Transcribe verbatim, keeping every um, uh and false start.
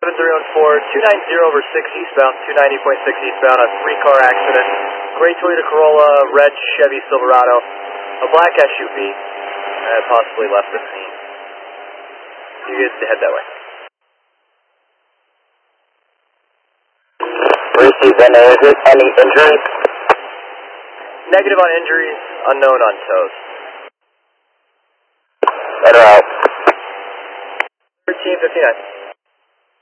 seven three one four, two ninety over six eastbound, two ninety point six eastbound, a three-car accident. Gray Toyota Corolla, red Chevy Silverado, a black S U V, and possibly left the scene. You guys head that way. Received any, any injuries? Negative on injuries, unknown on tows. Better out. thirteen fifty-nine.